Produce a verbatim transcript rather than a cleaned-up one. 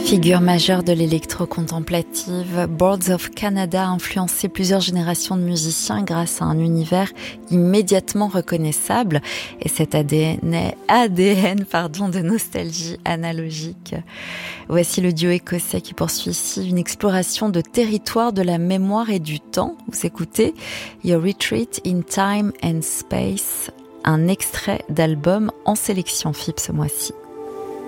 Figure majeure de l'électro-contemplative, Boards of Canada a influencé plusieurs générations de musiciens grâce à un univers immédiatement reconnaissable et cet A D N, A D N pardon, de nostalgie analogique. Voici le duo écossais qui poursuit ici une exploration de territoire de la mémoire et du temps. Vous écoutez Your Retreat in Time and Space, un extrait d'album en sélection F I B ce mois-ci.